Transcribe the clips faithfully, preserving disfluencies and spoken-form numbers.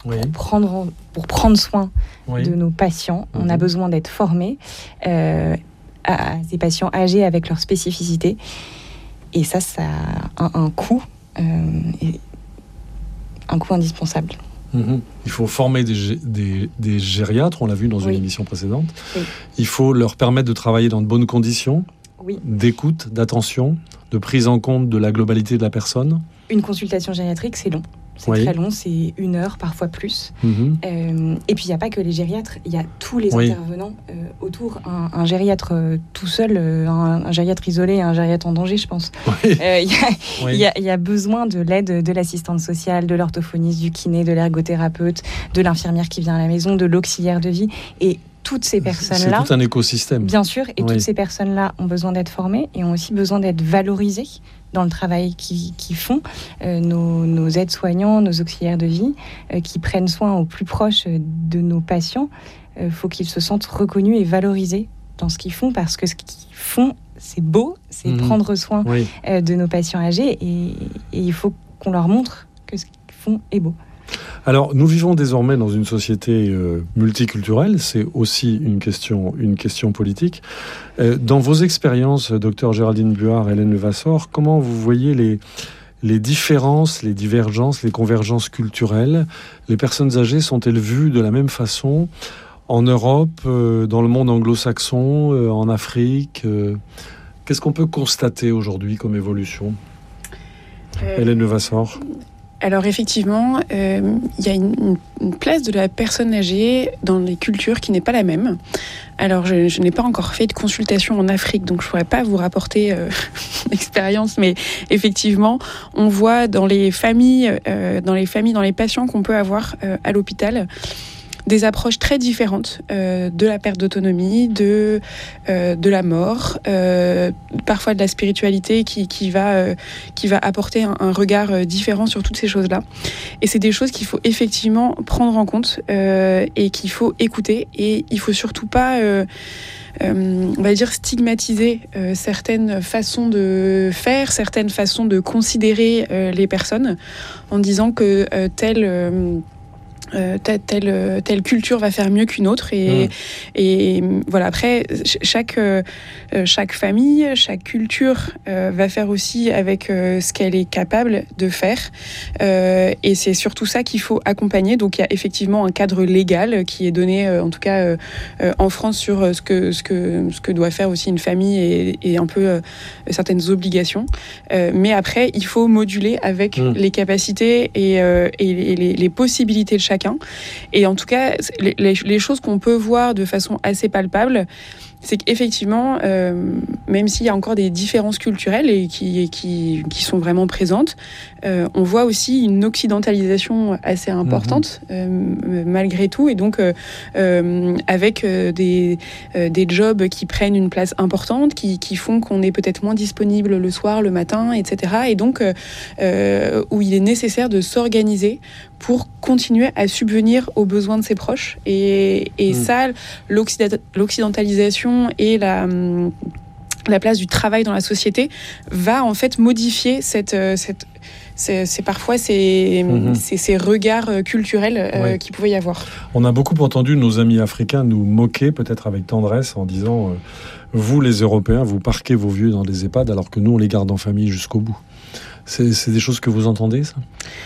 oui. pour, prendre, pour prendre soin oui. de nos patients. Mmh. On a besoin d'être formés euh, à, à ces patients âgés avec leurs spécificités. Et ça, ça a un, un coût, euh, et un coût indispensable. Mmh. Il faut former des, des, des gériatres, on l'a vu dans oui. une émission précédente. Oui. Il faut leur permettre de travailler dans de bonnes conditions, oui. d'écoute, d'attention, de prise en compte de la globalité de la personne. Une consultation gériatrique, c'est long. C'est oui. très long, c'est une heure, parfois plus. Mmh. Euh, et puis, il n'y a pas que les gériatres, il y a tous les oui. intervenants euh, autour. Un, un gériatre euh, tout seul, euh, un, un gériatre isolé, un gériatre en danger, je pense. Il oui. euh, y, oui. y, y a besoin de l'aide de l'assistante sociale, de l'orthophoniste, du kiné, de l'ergothérapeute, de l'infirmière qui vient à la maison, de l'auxiliaire de vie. Et toutes ces personnes-là... C'est tout un écosystème. Bien sûr, et oui. toutes ces personnes-là ont besoin d'être formées et ont aussi besoin d'être valorisées dans le travail qu'ils, qu'ils font. Euh, nos, nos aides-soignants, nos auxiliaires de vie, euh, qui prennent soin au plus proche de nos patients, il euh, faut qu'ils se sentent reconnus et valorisés dans ce qu'ils font, parce que ce qu'ils font, c'est beau, c'est mmh. prendre soin oui. euh, de nos patients âgés, et, et il faut qu'on leur montre que ce qu'ils font est beau. Alors, nous vivons désormais dans une société euh, multiculturelle, c'est aussi une question, une question politique. Euh, dans vos expériences, docteur Géraldine Buard, Hélène Levasseur, comment vous voyez les, les différences, les divergences, les convergences culturelles? Les personnes âgées sont-elles vues de la même façon en Europe, euh, dans le monde anglo-saxon, euh, en Afrique? euh, Qu'est-ce qu'on peut constater aujourd'hui comme évolution? euh... Hélène Levasseur. Alors effectivement, euh, il y a une, une place de la personne âgée dans les cultures qui n'est pas la même. Alors je, je n'ai pas encore fait de consultation en Afrique, donc je ne pourrais pas vous rapporter euh, l'expérience, mais effectivement, on voit dans les familles, euh, dans les familles, dans les patients qu'on peut avoir euh, à l'hôpital, des approches très différentes euh, de la perte d'autonomie, de, euh, de la mort, euh, parfois de la spiritualité qui, qui, va, euh, qui va apporter un, un regard différent sur toutes ces choses-là. Et c'est des choses qu'il faut effectivement prendre en compte euh, et qu'il faut écouter. Et il ne faut surtout pas... Euh, Euh, on va dire stigmatiser euh, certaines façons de faire, certaines façons de considérer euh, les personnes, en disant que euh, telle... Euh, Euh, telle, telle, telle culture va faire mieux qu'une autre, et, mmh. et voilà, après chaque, euh, chaque famille, chaque culture euh, va faire aussi avec euh, ce qu'elle est capable de faire, euh, et c'est surtout ça qu'il faut accompagner. Donc il y a effectivement un cadre légal qui est donné euh, en tout cas euh, euh, en France sur euh, ce, que, ce, que, ce que doit faire aussi une famille, et, et un peu euh, certaines obligations, euh, mais après il faut moduler avec mmh. les capacités et, euh, et les, les possibilités de chacun. Et en tout cas, les, les, les choses qu'on peut voir de façon assez palpable, c'est qu'effectivement, euh, même s'il y a encore des différences culturelles et qui, qui, qui sont vraiment présentes, euh, on voit aussi une occidentalisation assez importante, mmh. euh, malgré tout, et donc euh, euh, avec euh, des, euh, des jobs qui prennent une place importante, qui, qui font qu'on est peut-être moins disponible le soir, le matin, et cetera. Et donc, euh, où il est nécessaire de s'organiser pour continuer à subvenir aux besoins de ses proches. Et, et mmh. ça, l'occidentalisation et la, la place du travail dans la société va en fait modifier cette, cette, c'est, c'est parfois ces, mmh. ces, ces regards culturels euh, oui. qu'il pouvait y avoir. On a beaucoup entendu nos amis africains nous moquer, peut-être avec tendresse, en disant euh, vous les Européens, vous parquez vos vieux dans des EHPAD alors que nous on les garde en famille jusqu'au bout. C'est, c'est des choses que vous entendez, ça ?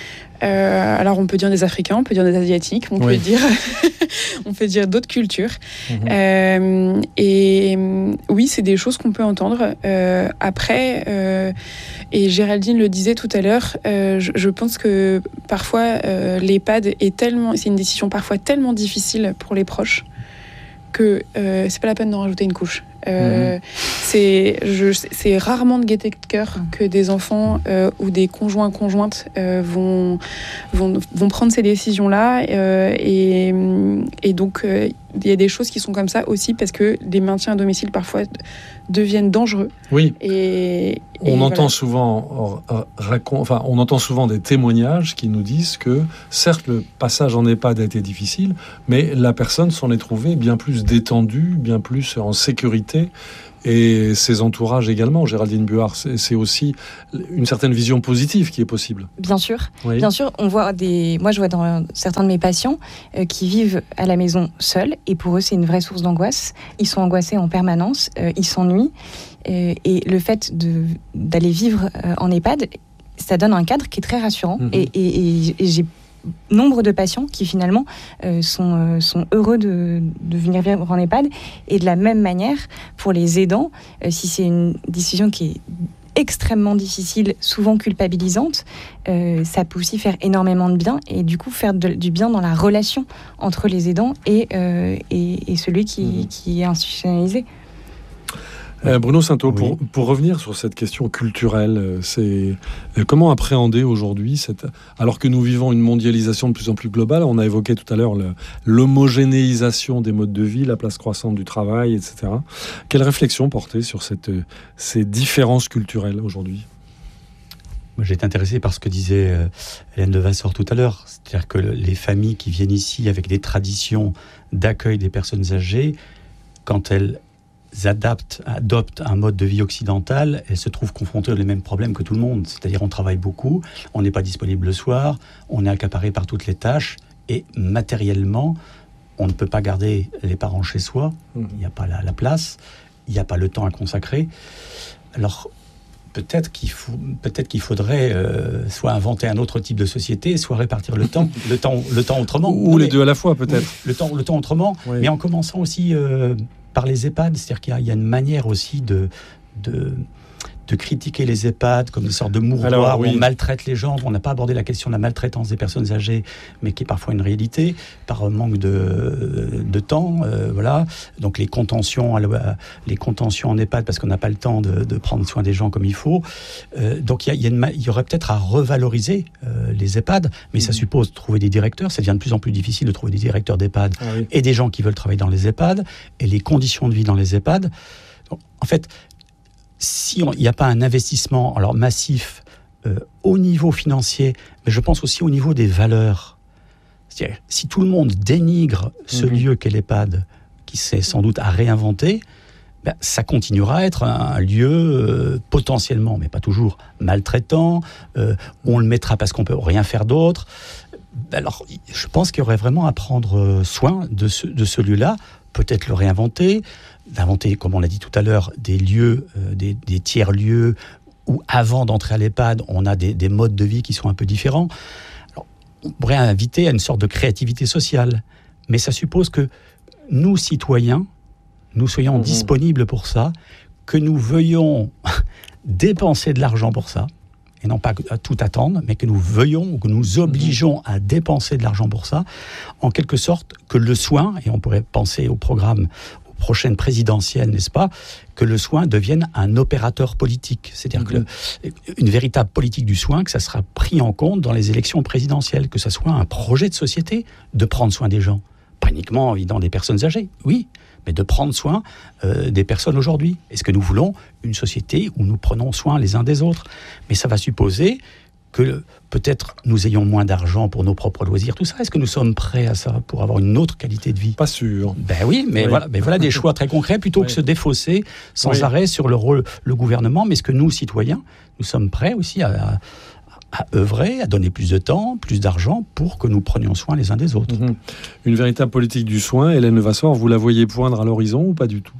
Euh, alors on peut dire des Africains, on peut dire des Asiatiques, on oui. peut dire, on peut dire d'autres cultures. Mmh. Euh, et oui, c'est des choses qu'on peut entendre. Euh, après, euh, et Géraldine le disait tout à l'heure, euh, je, je pense que parfois euh, l'EHPAD est tellement, c'est une décision parfois tellement difficile pour les proches que euh, c'est pas la peine d'en rajouter une couche. Euh, mmh. c'est, je, c'est rarement de gaieté de cœur que des enfants euh, ou des conjoints conjointes euh, vont, vont, vont prendre ces décisions-là, euh, et, et donc il euh, y a des choses qui sont comme ça aussi parce que les maintiens à domicile parfois deviennent dangereux. Oui. Et, et on voilà. entend souvent, racon, enfin, on entend souvent des témoignages qui nous disent que certes le passage en EHPAD a été difficile, mais la personne s'en est trouvée bien plus détendue, bien plus en sécurité et ses entourages également. Géraldine Buard, c'est, c'est aussi une certaine vision positive qui est possible. Bien sûr, oui. bien sûr. On voit des, moi, je vois dans certains de mes patients euh, qui vivent à la maison seuls, et pour eux, c'est une vraie source d'angoisse. Ils sont angoissés en permanence, euh, ils s'ennuient, euh, et le fait de, d'aller vivre euh, en EHPAD, ça donne un cadre qui est très rassurant. Mmh. Et, et, et, et j'ai nombre de patients qui finalement euh, sont, euh, sont heureux de, de venir vivre en EHPAD. Et de la même manière, pour les aidants, euh, si c'est une décision qui est extrêmement difficile, souvent culpabilisante, euh, ça peut aussi faire énormément de bien, et du coup faire de, du bien dans la relation entre les aidants et, euh, et, et celui qui, mmh. qui est institutionnalisé. Euh, Bruno Sainteau, oui. pour, pour revenir sur cette question culturelle, c'est euh, comment appréhender aujourd'hui, cette, alors que nous vivons une mondialisation de plus en plus globale, on a évoqué tout à l'heure le, l'homogénéisation des modes de vie, la place croissante du travail, et cetera. Quelle réflexion porter sur cette, ces différences culturelles aujourd'hui ? Moi, j'ai été intéressé par ce que disait euh, Hélène Levasseur tout à l'heure, c'est-à-dire que les familles qui viennent ici avec des traditions d'accueil des personnes âgées, quand elles adaptent, adoptent un mode de vie occidental, elles se trouvent confrontées aux mêmes problèmes que tout le monde. C'est-à-dire on travaille beaucoup, on n'est pas disponible le soir, on est accaparé par toutes les tâches, et matériellement, on ne peut pas garder les parents chez soi, il n'y a pas la, la place, il n'y a pas le temps à consacrer. Alors, peut-être qu'il, faut, peut-être qu'il faudrait euh, soit inventer un autre type de société, soit répartir le temps, le temps, le temps autrement. Ou non, les mais, deux à la fois, peut-être. Le temps, le temps autrement, oui. Mais en commençant aussi... Euh, par les EHPAD, c'est-à-dire qu'il y a, il y a une manière aussi de, de, de critiquer les EHPAD comme une sorte de mouroir. Alors, oui. Où on maltraite les gens. On n'a pas abordé la question de la maltraitance des personnes âgées, mais qui est parfois une réalité, par manque de, de temps. Euh, voilà. Donc les contentions, les contentions en EHPAD, parce qu'on n'a pas le temps de, de prendre soin des gens comme il faut. Euh, donc il y, a, il, y a une, il y aurait peut-être à revaloriser euh, les EHPAD, mais mmh. ça suppose de trouver des directeurs. Ça devient de plus en plus difficile de trouver des directeurs d'EHPAD ah, oui. et des gens qui veulent travailler dans les EHPAD, et les conditions de vie dans les EHPAD. Donc, en fait, si il n'y a pas un investissement alors massif euh, au niveau financier, mais je pense aussi au niveau des valeurs. C'est-à-dire, si tout le monde dénigre ce mmh. lieu qu'est l'EHPAD, qui s'est sans doute à réinventer, ben, ça continuera à être un, un lieu euh, potentiellement, mais pas toujours, maltraitant, euh, où on le mettra parce qu'on ne peut rien faire d'autre. Alors, je pense qu'il y aurait vraiment à prendre soin de ce, de ce lieu-là, peut-être le réinventer, d'inventer, comme on l'a dit tout à l'heure, des lieux, euh, des, des tiers-lieux, où avant d'entrer à l'EHPAD, on a des, des modes de vie qui sont un peu différents. Alors, on pourrait inviter à une sorte de créativité sociale, mais ça suppose que nous, citoyens, nous soyons mmh. disponibles pour ça, que nous veuillons dépenser de l'argent pour ça, et non pas à tout attendre, mais que nous veuillons ou que nous obligeons mmh. à dépenser de l'argent pour ça, en quelque sorte que le soin, et on pourrait penser au programme, aux prochaines présidentielles, n'est-ce pas, que le soin devienne un opérateur politique, c'est-à-dire mmh. que le, une véritable politique du soin, que ça sera pris en compte dans les élections présidentielles, que ça soit un projet de société de prendre soin des gens, pas uniquement évidemment des personnes âgées, oui, mais de prendre soin euh, des personnes aujourd'hui. Est-ce que nous voulons une société où nous prenons soin les uns des autres ? Mais ça va supposer que peut-être nous ayons moins d'argent pour nos propres loisirs, tout ça. Est-ce que nous sommes prêts à ça pour avoir une autre qualité de vie ? Pas sûr. Ben oui, mais, oui. Voilà, mais voilà des choix très concrets, plutôt oui. que se défausser sans oui. arrêt sur le rôle, le gouvernement. Mais est-ce que nous, citoyens, nous sommes prêts aussi à... à à œuvrer, à donner plus de temps, plus d'argent pour que nous prenions soin les uns des autres. Mmh. Une véritable politique du soin, Hélène Levasseur, vous la voyez poindre à l'horizon ou pas du tout ?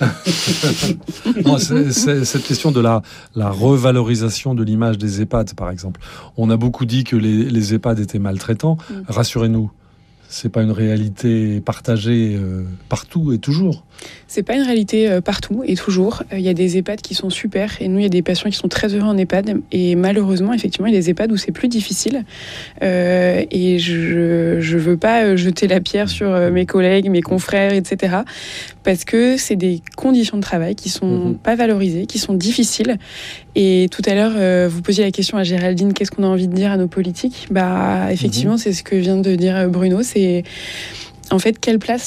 Non, c'est, c'est, cette question de la, la revalorisation de l'image des EHPAD, par exemple. On a beaucoup dit que les, les EHPAD étaient maltraitants. Mmh. Rassurez-nous, c'est pas une réalité partagée euh, partout et toujours. C'est pas une réalité euh, partout et toujours. Il euh, y a des EHPAD qui sont super et nous, il y a des patients qui sont très heureux en EHPAD. Et malheureusement, effectivement, il y a des EHPAD où c'est plus difficile. Euh, et je je veux pas jeter la pierre sur euh, mes collègues, mes confrères, et cetera. Parce que c'est des conditions de travail qui sont mmh. pas valorisées, qui sont difficiles. Et tout à l'heure, euh, vous posiez la question à Géraldine, qu'est-ce qu'on a envie de dire à nos politiques ? Bah, effectivement, mmh. c'est ce que vient de dire Bruno. C'est en fait quelle place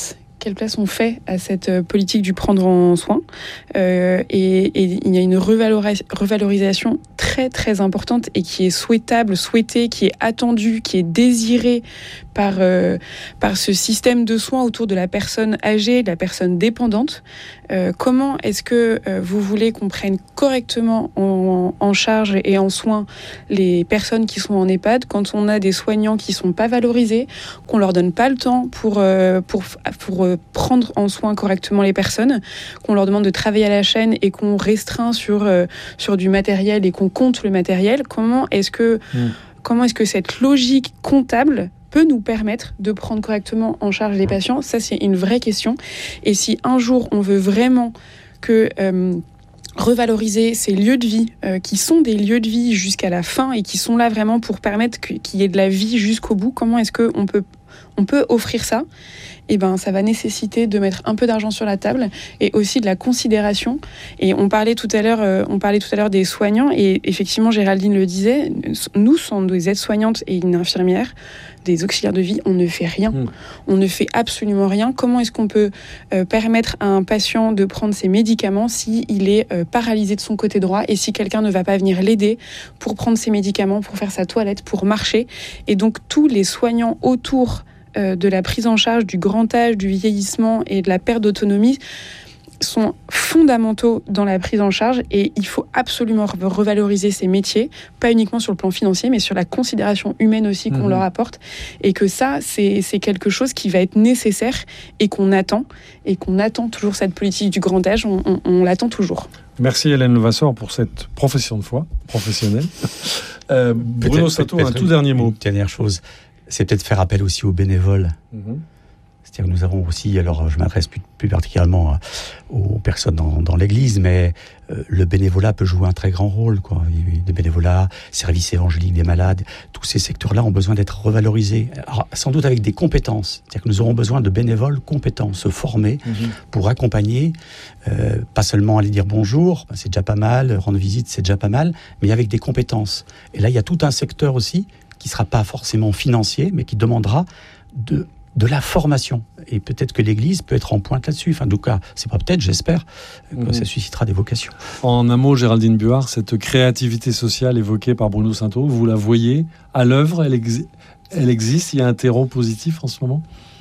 quelle place on fait à cette politique du prendre en soin. Euh, et, et il y a une revalorisa- revalorisation très très importante et qui est souhaitable, souhaitée, qui est attendue, qui est désirée par, euh, par ce système de soins autour de la personne âgée, de la personne dépendante. Euh, comment est-ce que euh, vous voulez qu'on prenne correctement en, en charge et en soin les personnes qui sont en EHPAD quand on a des soignants qui ne sont pas valorisés, qu'on ne leur donne pas le temps pour, euh, pour, pour euh, prendre en soin correctement les personnes, qu'on leur demande de travailler à la chaîne et qu'on restreint sur, euh, sur du matériel et qu'on compte le matériel. Comment est-ce que, mmh. comment est-ce que cette logique comptable peut nous permettre de prendre correctement en charge les patients? Ça, c'est une vraie question. Et si un jour, on veut vraiment que... Euh, revaloriser ces lieux de vie euh, qui sont des lieux de vie jusqu'à la fin et qui sont là vraiment pour permettre que, qu'il y ait de la vie jusqu'au bout, comment est-ce qu'on peut, on peut offrir ça? Eh ben, ça va nécessiter de mettre un peu d'argent sur la table et aussi de la considération. Et on parlait tout à l'heure, euh, on parlait tout à l'heure des soignants et effectivement, Géraldine le disait, nous sommes des aides-soignantes et une infirmière, des auxiliaires de vie, on ne fait rien. Mmh. On ne fait absolument rien. Comment est-ce qu'on peut euh, permettre à un patient de prendre ses médicaments s'il est euh, paralysé de son côté droit et si quelqu'un ne va pas venir l'aider pour prendre ses médicaments, pour faire sa toilette, pour marcher? Et donc, tous les soignants autour euh, de la prise en charge du grand âge, du vieillissement et de la perte d'autonomie sont fondamentaux dans la prise en charge et il faut absolument revaloriser ces métiers, pas uniquement sur le plan financier, mais sur la considération humaine aussi qu'on mmh. leur apporte et que ça, c'est, c'est quelque chose qui va être nécessaire et qu'on attend et qu'on attend toujours cette politique du grand âge, on, on, on l'attend toujours. Merci Hélène Levasseur pour cette profession de foi professionnelle. Euh, Bruno Sato, un tout dernier mot. Une dernière chose, c'est peut-être faire appel aussi aux bénévoles. Mmh. C'est-à-dire que nous avons aussi, alors je m'adresse plus, plus particulièrement aux personnes dans, dans l'Église, mais euh, le bénévolat peut jouer un très grand rôle, quoi. Des bénévolats, services évangéliques des malades, tous ces secteurs-là ont besoin d'être revalorisés, alors, sans doute avec des compétences. C'est-à-dire que nous aurons besoin de bénévoles compétents, se former mmh. pour accompagner, euh, pas seulement aller dire bonjour, c'est déjà pas mal, rendre visite, c'est déjà pas mal, mais avec des compétences. Et là, il y a tout un secteur aussi qui ne sera pas forcément financier, mais qui demandera de... de la formation. Et peut-être que l'Église peut être en pointe là-dessus. Enfin, en tout cas, c'est pas peut-être, j'espère, que mmh. ça suscitera des vocations. En un mot, Géraldine Buard, cette créativité sociale évoquée par Bruno Sato, vous la voyez à l'œuvre? Elle, ex- elle existe? Il y a un terreau positif en ce moment?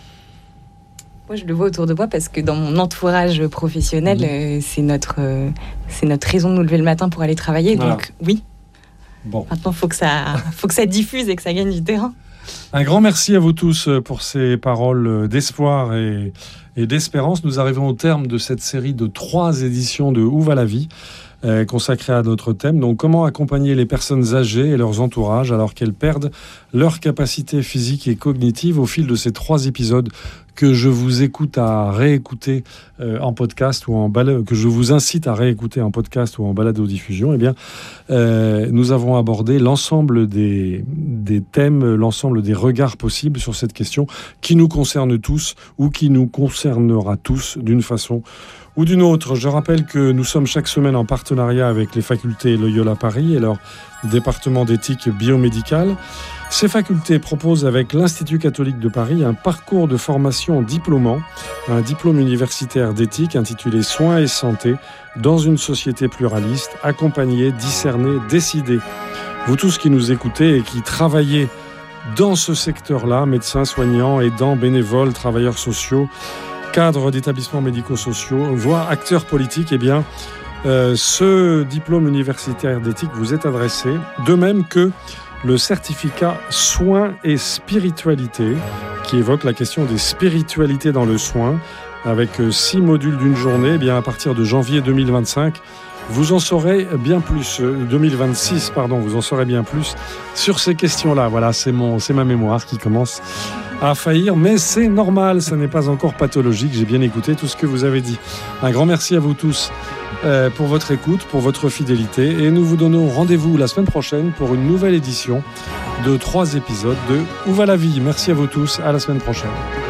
Moi, je le vois autour de moi parce que dans mon entourage professionnel, mmh. euh, c'est, notre, euh, c'est notre raison de nous lever le matin pour aller travailler. Voilà. Donc, oui. Bon. Maintenant, il faut que ça, faut que ça diffuse et que ça gagne du terrain. Un grand merci à vous tous pour ces paroles d'espoir et, et d'espérance. Nous arrivons au terme de cette série de trois éditions de Où va la vie, euh, consacrée à notre thème. Donc, comment accompagner les personnes âgées et leurs entourages alors qu'elles perdent leur capacité physique et cognitive au fil de ces trois épisodes que je vous écoute à réécouter euh, en podcast ou en balade, que je vous incite à réécouter en podcast ou en balado-diffusion. Eh bien, euh, nous avons abordé l'ensemble des, des thèmes, l'ensemble des regards possibles sur cette question qui nous concerne tous ou qui nous concernera tous d'une façon ou d'une autre. Je rappelle que nous sommes chaque semaine en partenariat avec les facultés Loyola Paris et leur département d'éthique biomédicale. Ces facultés proposent avec l'Institut catholique de Paris un parcours de formation diplômant, un diplôme universitaire d'éthique intitulé Soins et santé dans une société pluraliste, accompagner, discerner, décider. Vous tous qui nous écoutez et qui travaillez dans ce secteur-là, médecins, soignants, aidants, bénévoles, travailleurs sociaux, cadres d'établissements médico-sociaux, voire acteurs politiques, eh bien, euh, ce diplôme universitaire d'éthique vous est adressé, de même que le certificat Soins et Spiritualité, qui évoque la question des spiritualités dans le soin, avec six modules d'une journée. Eh bien, à partir de janvier deux mille vingt-cinq, vous en saurez bien plus, deux mille vingt-six, pardon, vous en saurez bien plus sur ces questions-là. Voilà, c'est, mon, c'est ma mémoire qui commence à faillir, mais c'est normal, ça n'est pas encore pathologique. J'ai bien écouté tout ce que vous avez dit. Un grand merci à vous tous euh, pour votre écoute, pour votre fidélité, et nous vous donnons rendez-vous la semaine prochaine pour une nouvelle édition de trois épisodes de Où va la vie. Merci à vous tous, à la semaine prochaine.